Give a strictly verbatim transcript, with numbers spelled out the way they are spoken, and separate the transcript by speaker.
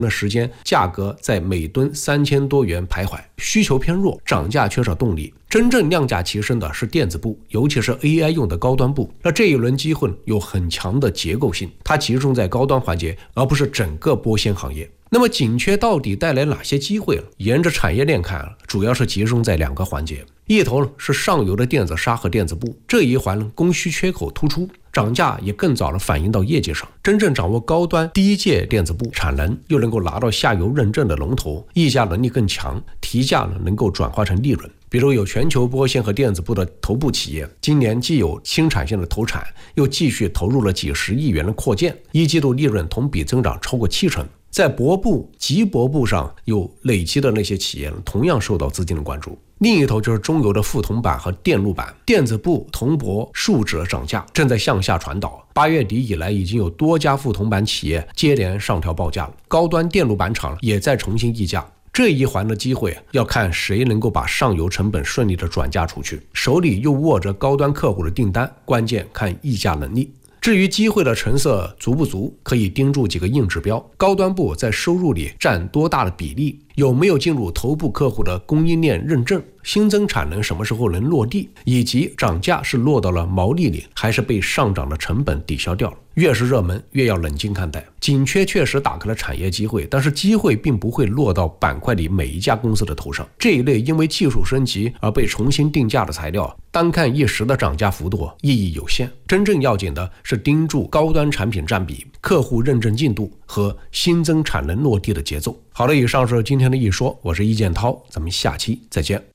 Speaker 1: 那时间价格在每吨三千多元徘徊，需求偏弱，涨价缺少动力。真正量价齐升的是电子部，尤其是 A I 用的高端部。那这一轮机会有很强的结构性，它集中在高端环节，而不是整个玻纤行业。那么紧缺到底带来哪些机会了？沿着产业链看，主要是集中在两个环节，一头是上游的电子纱和电子布，这一环供需缺口突出，涨价也更早的反映到业绩上。真正掌握高端低阶电子布产能，又能够拿到下游认证的龙头，议价能力更强，提价呢能够转化成利润。比如有全球玻纤和电子布的头部企业，今年既有新产线的投产，又继续投入了几十亿元的扩建，一季度利润同比增长超过七成。在薄布、极薄布上有累积的那些企业同样受到资金的关注。另一头就是中游的副铜板和电路板，电子布、铜箔、树脂涨价正在向下传导。八月底以来，已经有多家副铜板企业接连上调报价了，高端电路板厂也在重新议价。这一环的机会要看谁能够把上游成本顺利的转嫁出去，手里又握着高端客户的订单，关键看议价能力。至于机会的成色足不足，可以盯住几个硬指标：高端部在收入里占多大的比例，有没有进入头部客户的供应链认证，新增产能什么时候能落地，以及涨价是落到了毛利里，还是被上涨的成本抵消掉了。越是热门，越要冷静看待。紧缺确实打开了产业机会，但是机会并不会落到板块里每一家公司的头上。这一类因为技术升级而被重新定价的材料，单看一时的涨价幅度意义有限。真正要紧的是盯住高端产品占比、客户认证进度和新增产能落地的节奏。好了，以上是今天的一说，我是易建涛，咱们下期再见。